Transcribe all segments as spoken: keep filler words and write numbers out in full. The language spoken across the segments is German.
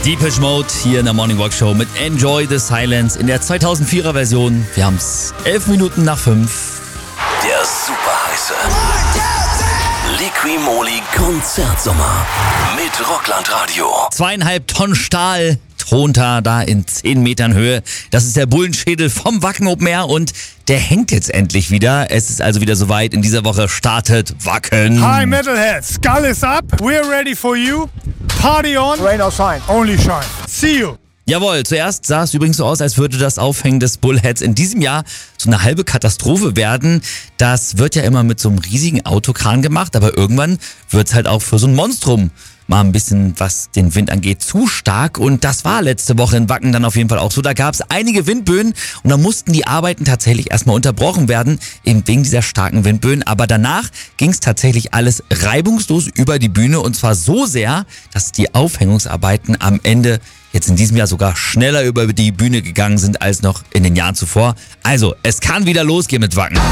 Depeche Mode hier in der Morning Walk Show mit Enjoy the Silence in der zweitausendvierer Version. Wir haben es elf Minuten nach fünf. Der super heiße Liqui-Moly Konzertsommer mit Rockland Radio. Zweieinhalb Tonnen Stahl thront da, da in zehn Metern Höhe. Das ist der Bullenschädel vom Wacken Open Air und der hängt jetzt endlich wieder. Es ist also wieder soweit. In dieser Woche startet Wacken. Hi Metalheads, Skull is up. We're ready for you. Party on. Rain or shine. Only shine. See you. Jawohl, zuerst sah es übrigens so aus, als würde das Aufhängen des Bullheads in diesem Jahr so eine halbe Katastrophe werden. Das wird ja immer mit so einem riesigen Autokran gemacht, aber irgendwann wird es halt auch für so ein Monstrum mal ein bisschen, was den Wind angeht, zu stark. Und das war letzte Woche in Wacken dann auf jeden Fall auch so. Da gab es einige Windböen und da mussten die Arbeiten tatsächlich erstmal unterbrochen werden, eben wegen dieser starken Windböen. Aber danach ging es tatsächlich alles reibungslos über die Bühne und zwar so sehr, dass die Aufhängungsarbeiten am Ende jetzt in diesem Jahr sogar schneller über die Bühne gegangen sind als noch in den Jahren zuvor. Also, es kann wieder losgehen mit Wacken.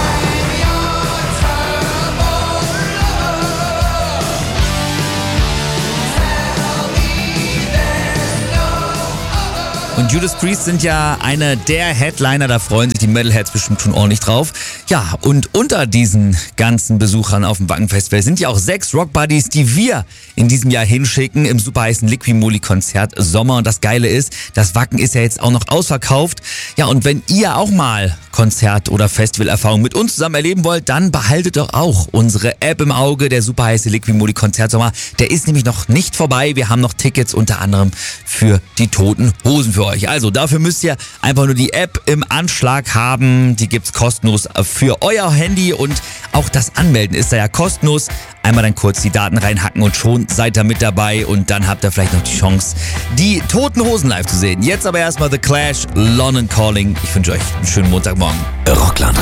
Und Judas Priest sind ja einer der Headliner, da freuen sich die Metalheads bestimmt schon ordentlich drauf. Ja, und unter diesen ganzen Besuchern auf dem Wacken Festival sind ja auch sechs Rockbuddies, die wir in diesem Jahr hinschicken im super heißen Liqui-Moly Konzert Sommer. Und das Geile ist, das Wacken ist ja jetzt auch noch ausverkauft. Ja, und wenn ihr auch mal Konzert- oder Festivalerfahrung mit uns zusammen erleben wollt, dann behaltet doch auch unsere App im Auge, der super heiße Liqui-Moly Konzert Sommer. Der ist nämlich noch nicht vorbei. Wir haben noch Tickets unter anderem für die Toten Hosen für euch. Also dafür müsst ihr einfach nur die App im Anschlag haben. Die gibt's kostenlos für euer Handy und auch das Anmelden ist da ja kostenlos. Einmal dann kurz die Daten reinhacken und schon seid ihr mit dabei und dann habt ihr vielleicht noch die Chance, die Toten Hosen live zu sehen. Jetzt aber erstmal The Clash, London Calling. Ich wünsche euch einen schönen Montagmorgen. Rockland